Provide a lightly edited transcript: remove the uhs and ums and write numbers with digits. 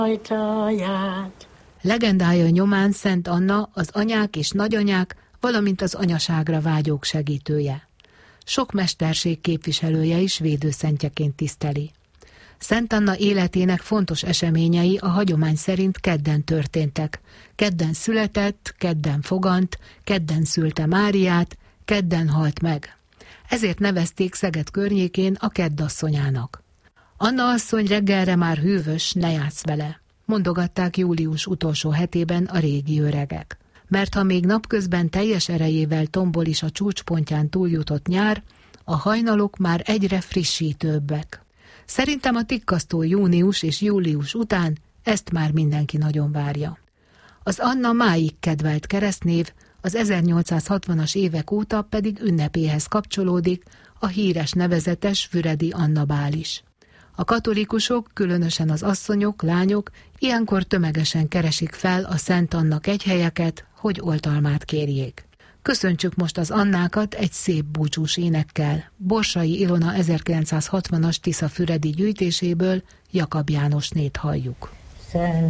ajtaját. Legendája nyomán Szent Anna az anyák és nagyanyák, valamint az anyaságra vágyók segítője. Sok mesterség képviselője is védőszentjeként tiszteli. Szent Anna életének fontos eseményei a hagyomány szerint kedden történtek. Kedden született, kedden fogant, kedden szülte Máriát, kedden halt meg. Ezért nevezték Szeged környékén a keddasszonyának. Anna asszony reggelre már hűvös, ne játsz vele, mondogatták július utolsó hetében a régi öregek. Mert ha még napközben teljes erejével tombol is a csúcspontján túljutott nyár, a hajnalok már egyre frissítőbbek. Szerintem a tikkasztó június és július után ezt már mindenki nagyon várja. Az Anna máig kedvelt keresztnév, az 1860-as évek óta pedig ünnepéhez kapcsolódik a híres nevezetes füredi Anna bál is. A katolikusok, különösen az asszonyok, lányok ilyenkor tömegesen keresik fel a Szent Anna kegyhelyeket, hogy oltalmát kérjék. Köszöntsük most az Annákat egy szép búcsús énekkel. Borsai Ilona 1960-as tiszafüredi gyűjtéséből Jakab Jánosnét halljuk.